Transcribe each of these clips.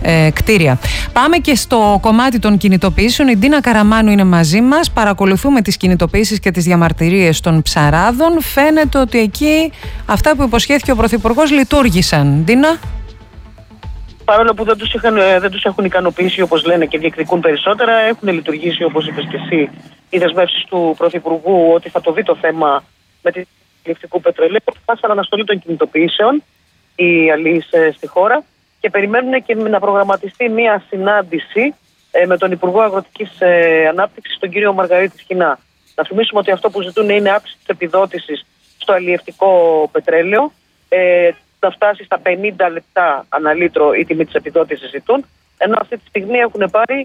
κτίρια. Πάμε και στο κομμάτι των κινητοποιήσεων. Η Ντίνα Καραμάνου είναι μαζί μας. Παρακολουθούμε τις κινητοποιήσεις και τις διαμαρτυρίες των ψαράδων. Φαίνεται ότι εκεί αυτά που υποσχέθηκε ο Πρωθυπουργός λειτουργήσαν. Ντίνα. Παρόλο που δεν τους έχουν ικανοποιήσει, όπως λένε, και διεκδικούν περισσότερα, έχουν λειτουργήσει, όπως είπες και εσύ, οι δεσμεύσεις του Πρωθυπουργού ότι θα το δει το θέμα με τη λιευτικού πετρελαίου. Φτάσαν αναστολή των κινητοποιήσεων οι αλληλείς στη χώρα και περιμένουν και να προγραμματιστεί μια συνάντηση με τον Υπουργό Αγροτικής Ανάπτυξης, τον κύριο Μαργαρίτη Σχοινά. Να θυμίσουμε ότι αυτό που ζητούν είναι αύξηση της επιδότησης στο αλλιευτικό πετρέλαιο. Να φτάσει στα 50 λεπτά ανά λίτρο η τιμή της επιδότησης ζητούν, ενώ αυτή τη στιγμή έχουν πάρει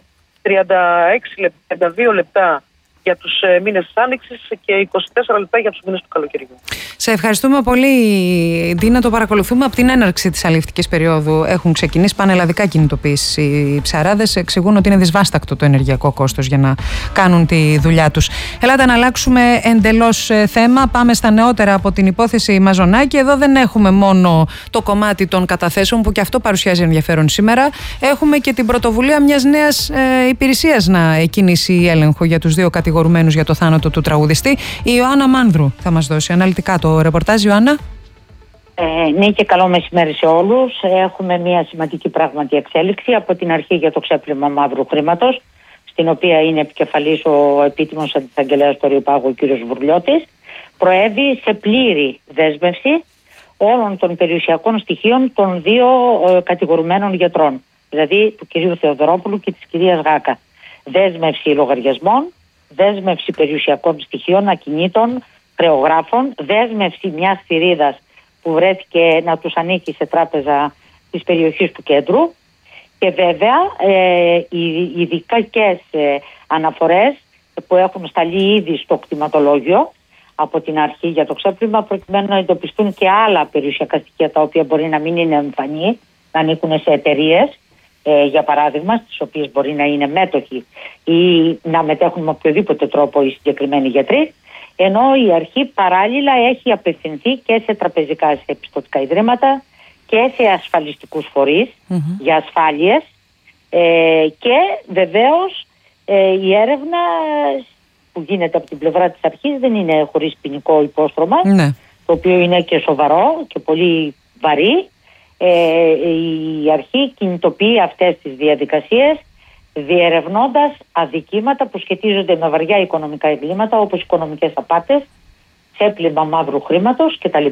32 λεπτά για τους μήνες της Άνοιξης και 24 λεπτά για τους μήνες του καλοκαιριού. Σε ευχαριστούμε πολύ, Ντίνα. Το παρακολουθούμε από την έναρξη της αλλιευτικής περίοδου. Έχουν ξεκινήσει πανελλαδικά κινητοποίησεις. Οι ψαράδες εξηγούν ότι είναι δυσβάστακτο το ενεργειακό κόστος για να κάνουν τη δουλειά τους. Ελάτε να αλλάξουμε εντελώς θέμα. Πάμε στα νεότερα από την υπόθεση Μαζονάκη. Εδώ δεν έχουμε μόνο το κομμάτι των καταθέσεων, που και αυτό παρουσιάζει ενδιαφέρον σήμερα. Έχουμε και την πρωτοβουλία μιας νέας υπηρεσίας να κινήσει έλεγχο για τους δύο κατηγορουμένους για το θάνατο του τραγουδιστή. Η Ιωάννα Μάνδρου θα μας δώσει αναλυτικά το ρεπορτάζ. Ιωάννα. Ναι, και καλό μεσημέρι σε όλους. Έχουμε μια σημαντική πράγματι εξέλιξη από την αρχή για το ξέπλυμα μαύρου χρήματος, στην οποία είναι επικεφαλής ο επίτιμος αντισαγγελέας του Ριοπάγου, ο κ. Βουρλιώτης. Προέβη σε πλήρη δέσμευση όλων των περιουσιακών στοιχείων των δύο κατηγορουμένων γιατρών, δηλαδή του κ. Θεοδωρόπουλου και της κυρίας Γάκα. Δέσμευση λογαριασμών, δέσμευση περιουσιακών στοιχείων, ακινήτων, χρεογράφων, δέσμευση μιας θηρίδας που βρέθηκε να τους ανήκει σε τράπεζα της περιοχής του κέντρου, και βέβαια οι ειδικές αναφορές που έχουν σταλεί ήδη στο κτηματολόγιο από την αρχή για το ξέπλυμα, προκειμένου να εντοπιστούν και άλλα περιουσιακά στοιχεία τα οποία μπορεί να μην είναι εμφανή, να ανήκουν σε εταιρείες, για παράδειγμα, στις οποίες μπορεί να είναι μέτοχοι ή να μετέχουν με οποιοδήποτε τρόπο οι συγκεκριμένοι γιατροί, ενώ η αρχή παράλληλα έχει απευθυνθεί και σε τραπεζικά, σε επιστωτικά ιδρύματα και σε ασφαλιστικούς φορείς για ασφάλειες, και βεβαίως η έρευνα που γίνεται από την πλευρά της αρχής δεν είναι χωρίς ποινικό υπόστρωμα, το οποίο είναι και σοβαρό και πολύ βαρύ. Η αρχή κινητοποιεί αυτές τις διαδικασίες διερευνώντας αδικήματα που σχετίζονται με βαριά οικονομικά εγκλήματα, όπως οικονομικές απάτες, ξέπλυμα μαύρου χρήματος κτλ,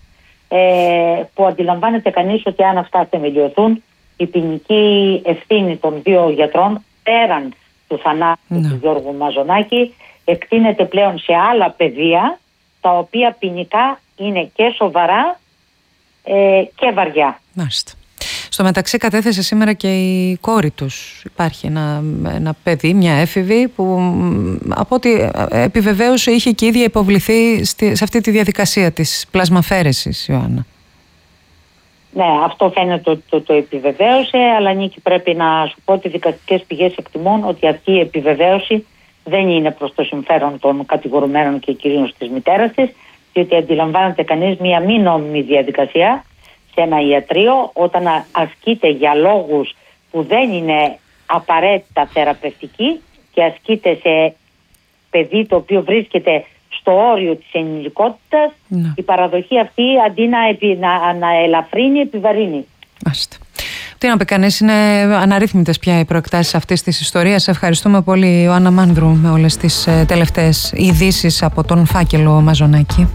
που αντιλαμβάνεται κανείς ότι αν αυτά θεμελιωθούν, η ποινική ευθύνη των δύο γιατρών πέραν του θανάτου του Γιώργου Μαζονάκη εκτείνεται πλέον σε άλλα πεδία, τα οποία ποινικά είναι και σοβαρά και βαριά. Μάλιστα. Στο μεταξύ κατέθεσε σήμερα και η κόρη τους. Υπάρχει ένα παιδί, μια έφηβη, που από ό,τι επιβεβαίωσε είχε και ίδια υποβληθεί σε αυτή τη διαδικασία της πλασμαφέρεσης, Ιωάννα. Ναι, αυτό φαίνεται ότι το επιβεβαίωσε, αλλά Νίκη, πρέπει να σου πω ότι οι δικαστικές πηγές εκτιμούν ότι αυτή η επιβεβαίωση δεν είναι προς το συμφέρον των κατηγορουμένων και κυρίως της μητέρας της, διότι αντιλαμβάνεται κανείς μια μη νόμιμη διαδικασία σε ένα ιατρείο όταν ασκείται για λόγους που δεν είναι απαραίτητα θεραπευτικοί και ασκείται σε παιδί το οποίο βρίσκεται στο όριο της ενηλικότητας. Η παραδοχή αυτή αντί να ελαφρύνει, επιβαρύνει. Μάλιστα. Τι να πει κανείς, είναι αναρρύθμιτες πια οι προεκτάσεις αυτής της ιστορίας. Ευχαριστούμε πολύ, Ιωάννα Μάνδρου, με όλες τις τελευταίες ειδήσεις από τον φάκελο Μαζονάκη.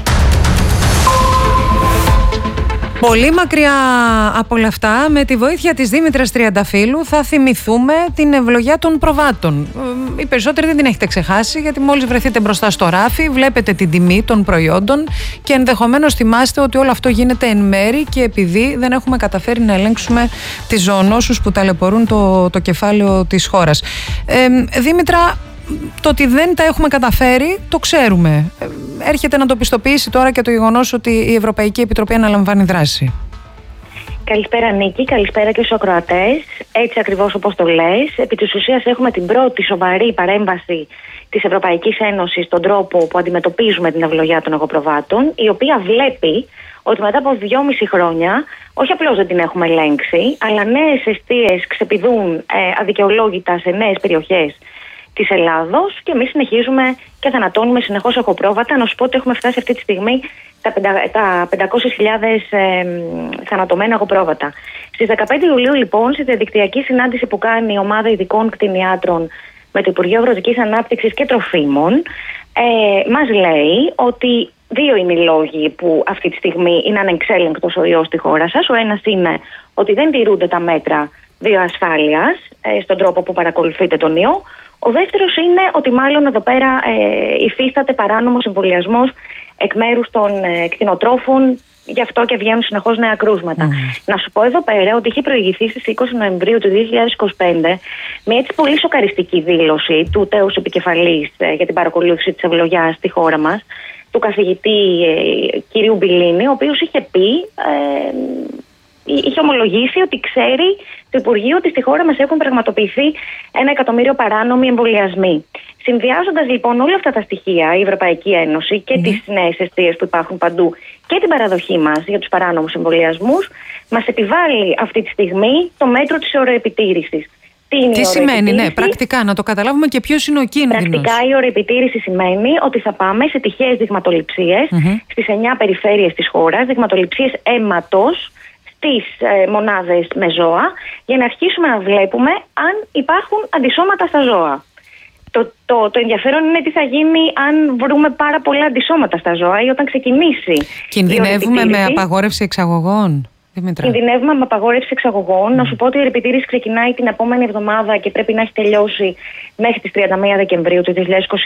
Πολύ μακριά από όλα αυτά, με τη βοήθεια της Δήμητρας Τριανταφύλου θα θυμηθούμε την ευλογιά των προβάτων. Οι περισσότεροι δεν την έχετε ξεχάσει, γιατί μόλις βρεθείτε μπροστά στο ράφι βλέπετε την τιμή των προϊόντων και ενδεχομένως θυμάστε ότι όλο αυτό γίνεται εν μέρη και επειδή δεν έχουμε καταφέρει να ελέγξουμε τις ζωονόσους που ταλαιπωρούν το κεφάλαιο της χώρας. Δήμητρα, το ότι δεν τα έχουμε καταφέρει το ξέρουμε. Έρχεται να το πιστοποιήσει τώρα και το γεγονός ότι η Ευρωπαϊκή Επιτροπή αναλαμβάνει δράση. Καλησπέρα Νίκη, καλησπέρα και στους ακροατές. Έτσι ακριβώς όπως το λες, επί της ουσίας έχουμε την πρώτη σοβαρή παρέμβαση της Ευρωπαϊκής Ένωσης στον τρόπο που αντιμετωπίζουμε την ευλογιά των εγωπροβάτων, η οποία βλέπει ότι μετά από 2,5 χρόνια, όχι απλώς δεν την έχουμε ελέγξει, αλλά νέες εστίες ξεπηδούν αδικαιολόγητα σε νέες περιοχές της Ελλάδος και εμείς συνεχίζουμε και θανατώνουμε συνεχώς εγωπρόβατα. Να σου πω ότι έχουμε φτάσει αυτή τη στιγμή τα 500.000 θανατωμένα εγωπρόβατα. Στις 15 Ιουλίου λοιπόν, στη διαδικτυακή συνάντηση που κάνει η ομάδα ειδικών κτηνιάτρων με το Υπουργείο Αγροτικής Ανάπτυξης και Τροφίμων, μας λέει ότι 2 είναι οι λόγοι που αυτή τη στιγμή είναι ανεξέλεγκτος ο ιός στη χώρα σας. Ο ένας είναι ότι δεν τηρούνται τα μέτρα βιοασφάλειας στον τρόπο που παρακολουθείτε τον ιό. Ο δεύτερος είναι ότι μάλλον εδώ πέρα υφίσταται παράνομος εμβολιασμός εκ μέρους των κτηνοτρόφων, γι' αυτό και βγαίνουν συνεχώς νέα κρούσματα. Να σου πω εδώ πέρα ότι είχε προηγηθεί στις 20 Νοεμβρίου του 2025 μια έτσι πολύ σοκαριστική δήλωση του τέους επικεφαλής για την παρακολούθηση της ευλογιάς στη χώρα μας, του καθηγητή κυρίου Μπιλίνη, ο οποίος είχε πει, είχε ομολογήσει ότι ξέρει το Υπουργείο ότι στη χώρα μας έχουν πραγματοποιηθεί 1 εκατομμύριο παράνομοι εμβολιασμοί. Συνδυάζοντας λοιπόν όλα αυτά τα στοιχεία, η Ευρωπαϊκή Ένωση και τις νέες εστίες που υπάρχουν παντού και την παραδοχή μας για τους παράνομους εμβολιασμούς, μας επιβάλλει αυτή τη στιγμή το μέτρο της ωρεοεπιτήρησης. Τι σημαίνει, ναι, πρακτικά, να το καταλάβουμε και ποιος είναι ο κίνδυνος. Πρακτικά η ωρεοεπιτήρηση σημαίνει ότι θα πάμε σε τυχαίες δειγματοληψίες στις 9 περιφέρειες της χώρας, δειγματοληψίες αίματος στις μονάδες με ζώα, για να αρχίσουμε να βλέπουμε αν υπάρχουν αντισώματα στα ζώα. Το ενδιαφέρον είναι τι θα γίνει αν βρούμε πάρα πολλά αντισώματα στα ζώα ή όταν ξεκινήσει. Κινδυνεύουμε με απαγόρευση εξαγωγών. Κινδυνεύουμε με απαγόρευση εξαγωγών. Να σου πω ότι η ωρεοεπιτήρηση ξεκινάει την επόμενη εβδομάδα και πρέπει να έχει τελειώσει μέχρι τις 31 Δεκεμβρίου του 2026.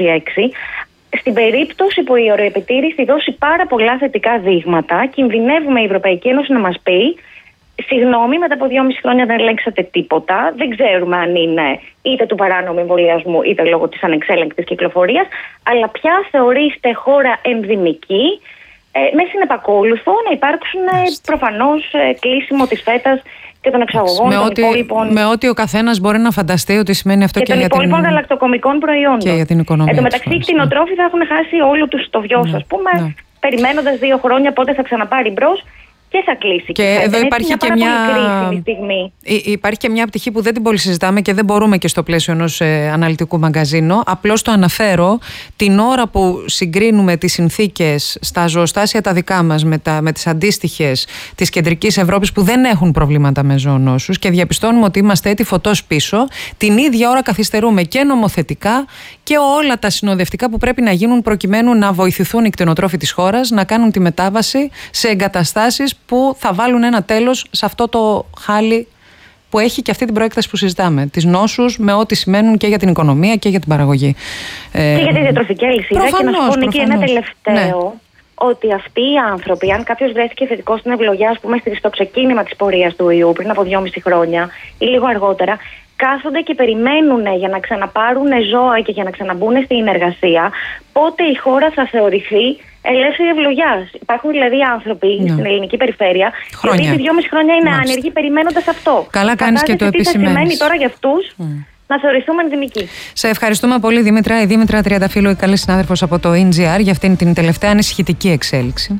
Στην περίπτωση που η ωρεοεπιτήρηση δώσει πάρα πολλά θετικά δείγματα, κινδυνεύουμε η Ευρωπαϊκή Ένωση να μας πει: συγγνώμη, μετά από 2,5 χρόνια δεν ελέγξατε τίποτα. Δεν ξέρουμε αν είναι είτε του παράνομου εμβολιασμού είτε λόγω της ανεξέλεγκτης κυκλοφορίας, αλλά πια θεωρείστε χώρα ενδημική, με συνεπακόλουθο να υπάρξουν προφανώς κλείσιμο της φέτας και των εξαγωγών των υπόλοιπων. Με ό,τι ο καθένας μπορεί να φανταστεί ότι σημαίνει αυτό και για την υπόλοιπων γαλακτοκομικών προϊόντων. Και για την οικονομία. Εν τω μεταξύ, οι κτηνοτρόφοι θα έχουν χάσει όλο τους το βιός, ας πούμε, περιμένοντας 2 χρόνια πότε θα ξαναπάρει μπρος. Και θα κλείσει. Και εδώ υπάρχει και υπάρχει και μια πτυχή που δεν την πολύ συζητάμε και δεν μπορούμε και στο πλαίσιο ενός αναλυτικού μαγκαζίνου. Απλώς το αναφέρω, την ώρα που συγκρίνουμε τις συνθήκες στα ζωοστάσια τα δικά μας με τις αντίστοιχες της κεντρικής Ευρώπης που δεν έχουν προβλήματα με ζωονόσους και διαπιστώνουμε ότι είμαστε έτη φωτός πίσω, την ίδια ώρα καθυστερούμε και νομοθετικά και όλα τα συνοδευτικά που πρέπει να γίνουν προκειμένου να βοηθηθούν οι κτηνοτρόφοι της χώρας να κάνουν τη μετάβαση σε εγκαταστάσεις που θα βάλουν ένα τέλος σε αυτό το χάλι που έχει και αυτή την προέκταση που συζητάμε. Τις νόσους με ό,τι σημαίνουν και για την οικονομία και για την παραγωγή. Και για τη διατροφική αλυσίδα. Και να σου πω, Νίκη, ένα τελευταίο. Ότι αυτοί οι άνθρωποι, αν κάποιος βρέθηκε θετικό στην ευλογιά, ας πούμε, στο ξεκίνημα της πορείας του ιού πριν από 2,5 χρόνια ή λίγο αργότερα, κάθονται και περιμένουν για να ξαναπάρουν ζώα και για να ξαναμπούν στην εργασία, πότε η χώρα θα θεωρηθεί ελεύθερη ευλογιάς. Υπάρχουν δηλαδή άνθρωποι στην ελληνική περιφέρεια, οι οποίοι 2,5 χρόνια είναι άνεργοι περιμένοντας αυτό. Καλά κάνεις και το επισημαίνεις. Τι θα σημαίνει τώρα για αυτούς να θεωρηθούμε ενδημικοί. Σε ευχαριστούμε πολύ, Δήμητρα. Η Δήμητρα Τριανταφύλλου, η καλή συνάδελφος από το NGR, για αυτήν την τελευταία ανησυχητική εξέλιξη.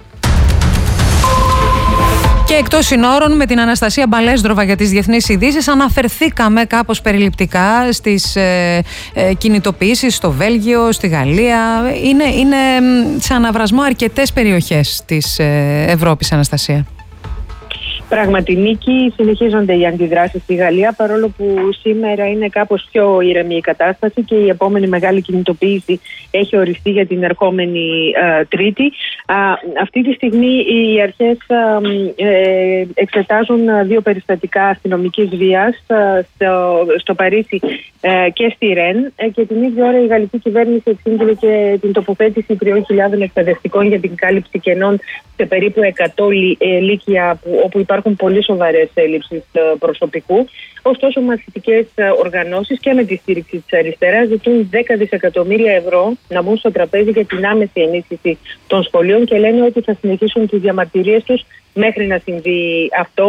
Και εκτός συνόρων, με την Αναστασία Μπαλέσδροβα για τις διεθνείς ειδήσεις, αναφερθήκαμε κάπως περιληπτικά στις κινητοποιήσεις στο Βέλγιο, στη Γαλλία. Είναι σε αναβρασμό αρκετές περιοχές της Ευρώπης, Αναστασία. Πράγματι, Νίκη, συνεχίζονται οι αντιδράσεις στη Γαλλία, παρόλο που σήμερα είναι κάπως πιο ήρεμη η κατάσταση και η επόμενη μεγάλη κινητοποίηση έχει οριστεί για την ερχόμενη Τρίτη. Αυτή τη στιγμή οι αρχές εξετάζουν 2 περιστατικά αστυνομικής βίας στο Παρίσι και στη Ρεν, και την ίδια ώρα η γαλλική κυβέρνηση εξήγηλε και την τοποθέτηση 3.000 εκπαιδευτικών για την κάλυψη κενών σε περίπου 100 λύκεια όπου υπάρχουν πολύ σοβαρές έλλειψεις προσωπικού. Ωστόσο, μαθητικές οργανώσεις και με τη στήριξη της αριστεράς ζητούν 10 δισεκατομμύρια ευρώ να μπουν στο τραπέζι για την άμεση ενίσχυση των σχολείων και λένε ότι θα συνεχίσουν τις διαμαρτυρίες τους μέχρι να συμβεί αυτό.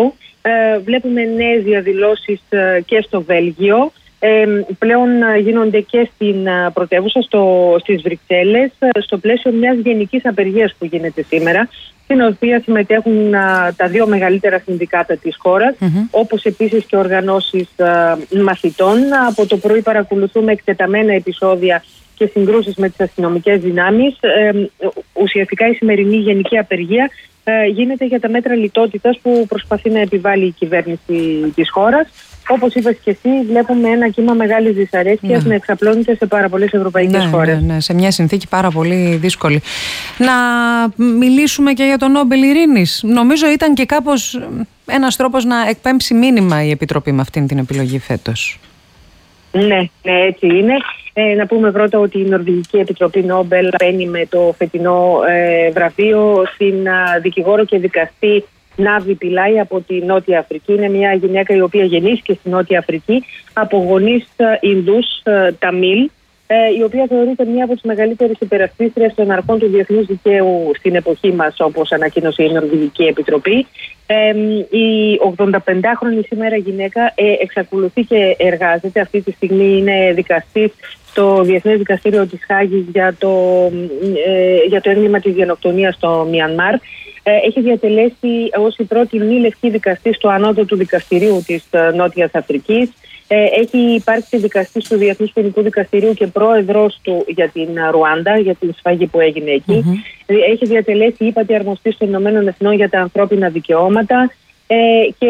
Βλέπουμε νέες διαδηλώσεις και στο Βέλγιο. Πλέον γίνονται και στην πρωτεύουσα, στις Βρυξέλλες, στο πλαίσιο μιας γενικής απεργίας που γίνεται σήμερα, στην οποία συμμετέχουν τα δύο μεγαλύτερα συνδικάτα της χώρας, όπως επίσης και οργανώσεις μαθητών. Από το πρωί παρακολουθούμε εκτεταμένα επεισόδια και συγκρούσεις με τις αστυνομικές δυνάμεις. Ουσιαστικά η σημερινή γενική απεργία γίνεται για τα μέτρα λιτότητας που προσπαθεί να επιβάλλει η κυβέρνηση της χώρας. Όπως είπες και εσύ, βλέπουμε ένα κύμα μεγάλης δυσαρέσκειας να εξαπλώνεται σε πάρα πολλές ευρωπαϊκές χώρες. Ναι, σε μια συνθήκη πάρα πολύ δύσκολη. Να μιλήσουμε και για τον Νόμπελ Ειρήνης. Νομίζω ήταν και κάπως ένας τρόπος να εκπέμψει μήνυμα η Επιτροπή με αυτήν την επιλογή φέτος. Ναι, έτσι είναι. Να πούμε πρώτα ότι η Νορβηγική Επιτροπή Νόμπελ παίρνει με το φετινό βραβείο στην δικηγόρο και δικαστή Νάβη Πιλάη από τη Νότια Αφρική. Είναι μια γυναίκα η οποία γεννήθηκε στη Νότια Αφρική από γονείς Ινδούς Ταμίλ, η οποία θεωρείται μια από τις μεγαλύτερες υπερασπίστριες των αρχών του διεθνούς δικαίου στην εποχή μας, όπως ανακοίνωσε η Νορβηγική Επιτροπή. Η 85χρονη σήμερα γυναίκα εξακολουθεί και εργάζεται. Αυτή τη στιγμή είναι δικαστής στο Διεθνές Δικαστήριο της Χάγης για το έγκλημα της γενοκτονίας στο Μιανμάρ. Έχει διατελέσει ως η πρώτη μη λευκή δικαστή στο ανώτατο δικαστηρίου της Νότιας Αφρικής. Έχει υπάρξει δικαστής του Διεθνούς Ποινικού Δικαστηρίου και πρόεδρος του για την Ρουάντα, για την σφαγή που έγινε εκεί. Έχει διατελέσει ύπατη αρμοστής των Ηνωμένων Εθνών για τα ανθρώπινα δικαιώματα. Και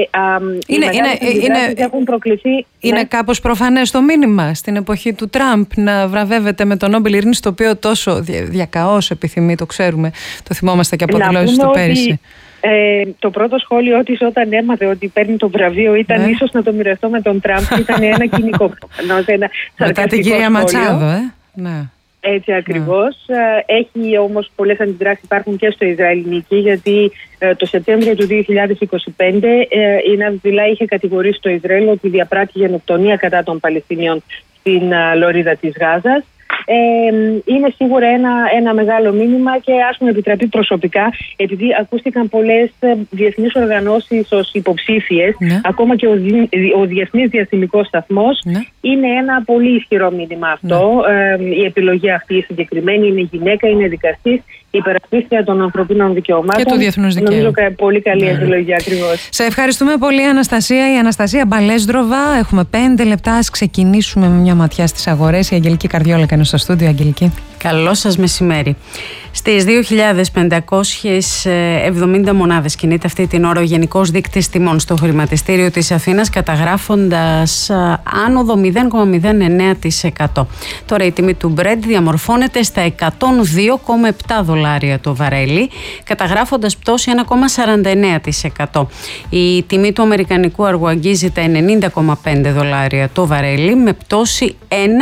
έχουν προκληθεί. Είναι κάπως προφανές το μήνυμα στην εποχή του Τραμπ να βραβεύεται με τον Νόμπελ Ειρήνης, το οποίο τόσο διακαώς επιθυμεί, το ξέρουμε, το θυμόμαστε και από δηλώσεις του πέρυσι. Το πρώτο σχόλιο της όταν έμαθε ότι παίρνει το βραβείο ήταν ίσως να το μοιραστώ με τον Τραμπ. Ήταν ένα κοινικό. Μετά την κυρία Ματσάδο, ναι. Έτσι ακριβώς. Έχει όμως πολλές αντιδράσεις, υπάρχουν και στο Ισραηλινική, γιατί το Σεπτέμβριο του 2025 η Νάβη Πιλάη είχε κατηγορήσει το Ισραήλ ότι διαπράττει γενοκτονία κατά των Παλαιστινίων στην λωρίδα της Γάζας. Είναι σίγουρα ένα μεγάλο μήνυμα και ας μου επιτραπεί προσωπικά, επειδή ακούστηκαν πολλές διεθνείς οργανώσεις ως υποψήφιες, ακόμα και ο Διεθνής Διαστημικός Σταθμός, είναι ένα πολύ ισχυρό μήνυμα αυτό. Η επιλογή αυτή συγκεκριμένη, είναι γυναίκα, είναι δικαστής, υπερασπίστρια των ανθρωπίνων δικαιωμάτων. Και του διεθνούς δικαίου. Νομίζω πολύ καλή επιλογή ακριβώς. Σε ευχαριστούμε πολύ, Αναστασία. Η Αναστασία Μπαλέσδροβα. Έχουμε 5 λεπτά. Ας ξεκινήσουμε με μια ματιά στις αγορές. Η Αγγελική Καρδιόλακα είναι στο στούντιο. Αγγελική. Καλό σας μεσημέρι. Στις 2.570 μονάδες κινείται αυτή την ώρα ο Γενικός Δείκτης Τιμών στο χρηματιστήριο της Αθήνας, καταγράφοντας άνοδο 0,09%. Τώρα η τιμή του Brent διαμορφώνεται στα $102,7 το βαρέλι, καταγράφοντας πτώση 1,49%. Η τιμή του αμερικανικού αργού αγγίζει τα $90,5 το βαρέλι, με πτώση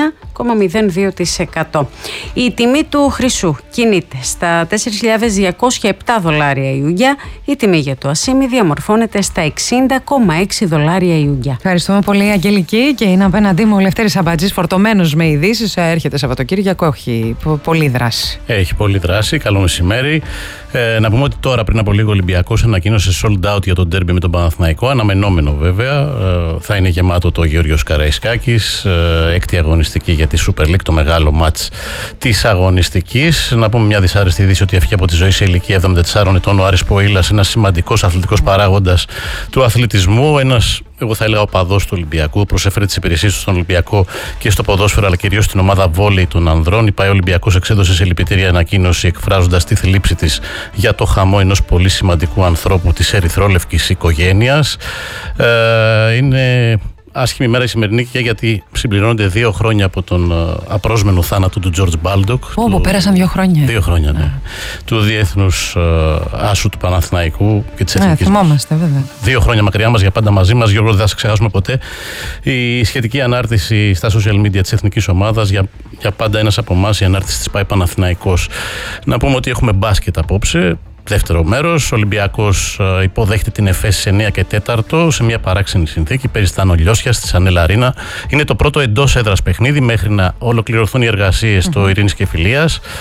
1,02%. Η τιμή του χρυσού κινείται στα $4.207 η ουγγιά. Η τιμή για το ασίμι διαμορφώνεται στα $60,6 η ουγγιά. Ευχαριστούμε πολύ, Αγγελική. Και είναι απέναντί μου ο Λευτέρης Αμπατζής, φορτωμένος με ειδήσεις. Έρχεται Σαββατοκύριακο, έχει πολλή δράση. Έχει πολλή δράση. Καλό μεσημέρι. Να πούμε ότι τώρα, πριν από λίγο, ο Ολυμπιακός ανακοίνωσε sold out για τον ντέρμπι με τον Παναθηναϊκό. Αναμενόμενο βέβαια. Θα είναι γεμάτο το Γεώργιος Καραϊσκάκης. Έκτη αγωνιστική για τη Super League, το μεγάλο μάτς της αγωνιστικής. Να πούμε μια δυσάρεστη είδηση ότι έφυγε από τη ζωή σε ηλικία 74 ετών ο Άρης Ποήλας, ένας σημαντικός αθλητικός παράγοντας του αθλητισμού. Ένας, εγώ θα έλεγα, οπαδός του Ολυμπιακού. Προσέφερε τις υπηρεσίες του στον Ολυμπιακό και στο ποδόσφαιρο, αλλά κυρίως στην ομάδα βόλεϊ των ανδρών. Η ΠΑΕ Ολυμπιακός εξέδωσε σε λυπητήρια ανακοίνωση, εκφράζοντας τη θλίψη της για το χαμό ενός πολύ σημαντικού ανθρώπου της ερυθρόλευκης οικογένειας. Είναι άσχημη μέρα η σημερινή και γιατί συμπληρώνονται 2 χρόνια από τον απρόσμενο θάνατο του George Baldock. Όπου πέρασαν 2 χρόνια. 2 χρόνια, ναι. Του διεθνούς άσου του Παναθηναϊκού και της εθνικής. Θυμόμαστε, βέβαια. 2 χρόνια μακριά μας, για πάντα μαζί μας. Γιώργο, δεν θα σε ξεχάσουμε ποτέ. Η σχετική ανάρτηση στα social media της εθνικής ομάδας, για πάντα ένας από εμάς, η ανάρτηση της ΠΑΕ Παναθηναϊκός. Να πούμε ότι έχουμε μπάσκετ απόψε. Δεύτερο μέρος, ο Ολυμπιακός υποδέχεται την ΕΦΕΣ σε 9 και 4 σε μια παράξενη συνθήκη. Παίζει στα Νολιώσια, στη Σανέλα Αρίνα. Είναι το πρώτο εντός έδρας παιχνίδι μέχρι να ολοκληρωθούν οι εργασίες στο Ειρήνης και Φιλίας.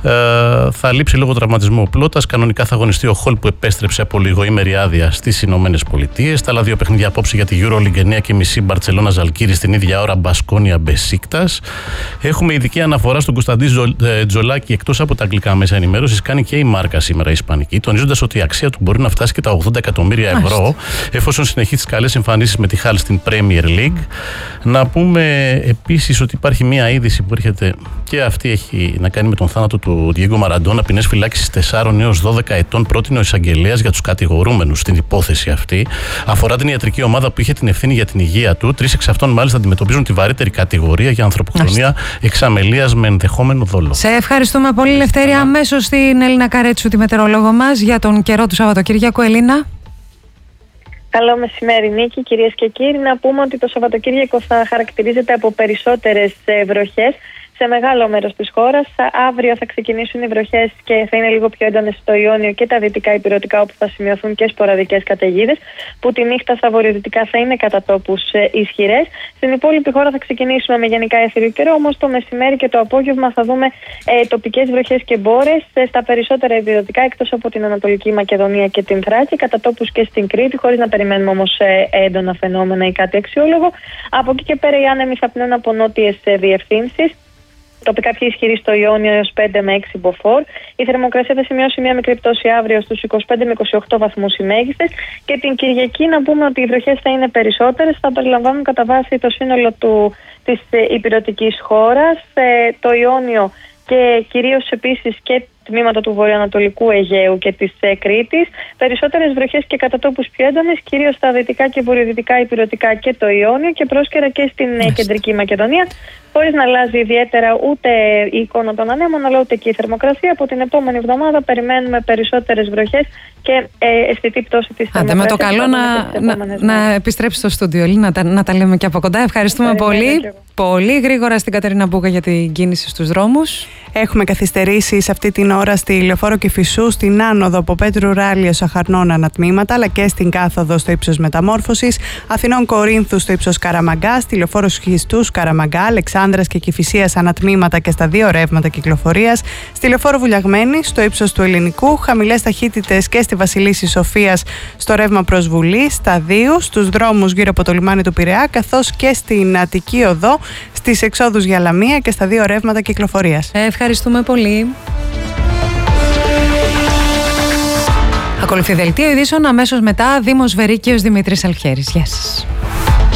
Θα λείψει λόγω τραυματισμού ο Πλώτας. Κανονικά θα αγωνιστεί ο Χολ που επέστρεψε από λιγοήμερη άδεια στις Ηνωμένες Πολιτείες. Τα άλλα δύο παιχνίδια απόψε για τη EuroLeague 9:30 Μπαρτσελώνα Ζαλγκύρη στην ίδια ώρα Μπασκόνια Μπεσίκτας. Έχουμε ειδική αναφορά στον Κωνσταντίν Τζολάκη, εκτός από τα αγγλικά μέσα ενημέρωσης, κάνει και η Μάρκα σήμερα η Ισπανική, τονίζοντας ότι η αξία του μπορεί να φτάσει και τα 80 εκατομμύρια ευρώ, εφόσον συνεχίσει τις καλές εμφανίσεις με τη Χάλ στην Premier League. Να πούμε επίσης ότι υπάρχει μια είδηση που έρχεται και αυτή έχει να κάνει με τον θάνατο του Διέγκο Μαραντόνα. Ποινές φυλάκισης 4 έως 12 ετών πρότεινε ο εισαγγελέας για τους κατηγορούμενους στην υπόθεση αυτή. Αφορά την ιατρική ομάδα που είχε την ευθύνη για την υγεία του. 3 εξ αυτών μάλιστα αντιμετωπίζουν τη βαρύτερη κατηγορία για ανθρωποκτονία εξαμελίας με ενδεχόμενο δόλο. Σε ευχαριστούμε πολύ, Λευτέρη. Αμέσως στην Ελίνα Καρέτσου, τη μετεωρολόγο μας, για τον καιρό του Σαββατοκύριακου. Ελίνα. Καλό μεσημέρι, Νίκη, κυρίες και κύριοι. Να πούμε ότι το Σαββατοκύριακο θα χαρακτηρίζεται από περισσότερες βροχές σε μεγάλο μέρος της χώρας. Αύριο θα ξεκινήσουν οι βροχές και θα είναι λίγο πιο έντονες στο Ιόνιο και τα δυτικά ηπειρωτικά, όπου θα σημειωθούν και σποραδικές καταιγίδες, που τη νύχτα στα βορειοδυτικά θα είναι κατά τόπους ισχυρές. Στην υπόλοιπη χώρα θα ξεκινήσουμε με γενικά έθριο καιρό, όμως το μεσημέρι και το απόγευμα θα δούμε τοπικές βροχές και μπόρες στα περισσότερα ηπειρωτικά, εκτός από την Ανατολική Μακεδονία και την Θράκη, κατά τόπους και στην Κρήτη, χωρίς να περιμένουμε όμως έντονα φαινόμενα ή κάτι αξιόλογο. Από εκεί και πέρα οι άνεμοι θα πνέουν από νότιες διευθύνσεις. Τοπικά πιο ισχυρή στο Ιόνιο έως 5 με 6 μποφόρ. Η θερμοκρασία θα σημειώσει μια μικρή πτώση αύριο στους 25 με 28 βαθμούς οι μέγιστες. Και την Κυριακή να πούμε ότι οι βροχές θα είναι περισσότερες. Θα περιλαμβάνουν κατά βάση το σύνολο της ηπειρωτικής χώρας, το Ιόνιο και κυρίως επίσης και τμήματα του βορειοανατολικού Αιγαίου και της Κρήτης. Περισσότερες βροχές και κατά τόπους πιο έντονες, κυρίως στα δυτικά και βορειοδυτικά ηπειρωτικά και το Ιόνιο, και πρόσκαιρα και στην κεντρική Μακεδονία, χωρίς να αλλάζει ιδιαίτερα ούτε η εικόνα των ανέμων, αλλά ούτε και η θερμοκρασία. Από την επόμενη εβδομάδα περιμένουμε περισσότερες βροχές και αισθητή πτώση της θερμοκρασίας. Με το καλό να επιστρέψει στο στούντιο, να τα λέμε και από κοντά. Ευχαριστούμε πολύ. Πολύ γρήγορα στην Κατερίνα Μπούκα για την κίνηση στους δρόμους. Έχουμε καθυστερήσει σε αυτή την ώρα στη Λεωφόρο Κηφισού, στην άνοδο από Πέτρου Ράλιο Αχαρνών ανατμήματα, αλλά και στην κάθοδο στο ύψος Μεταμόρφωσης, Αθηνών Κορίνθου στο ύψος Καραμαγκά, στη Λεωφόρο Σχιστούς Καραμαγκά, Αλεξάνδρας και Κηφισίας ανατμήματα και στα δύο ρεύματα κυκλοφορίας, στη Λεωφόρο Βουλιαγμένη στο ύψος του Ελληνικού, χαμηλές ταχύτητες και στη Βασιλίσσης Σοφίας στο ρεύμα προς Βουλή, στα δύο, στους δρόμους γύρω από το λιμάνι του Πειραιά, καθώς και στην Αττική Οδό, στις εξόδους για Λαμία και στα δύο ρεύματα κυκλοφορίας. Ευχαριστούμε πολύ. Ακολουθεί δελτίο ειδήσεων, αμέσως μετά Δήμος Βερίκαιος Δημήτρης Αλφιέρης. Γεια σας.